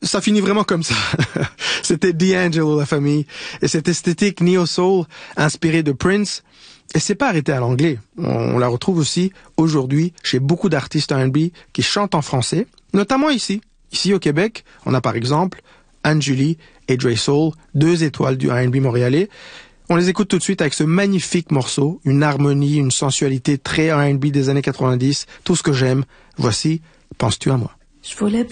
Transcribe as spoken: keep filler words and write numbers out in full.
ça finit vraiment comme ça. C'était D'Angelo, la famille, et cette esthétique neo-soul inspirée de Prince. Et c'est pas arrêté à l'anglais. On la retrouve aussi aujourd'hui chez beaucoup d'artistes R and B qui chantent en français, notamment ici. Ici au Québec, on a par exemple Anne-Julie et Dre Soul, deux étoiles du R and B montréalais. On les écoute tout de suite avec ce magnifique morceau, une harmonie, une sensualité très R and B des années quatre-vingt-dix, tout ce que j'aime. Voici Penses-tu à moi? Je voulais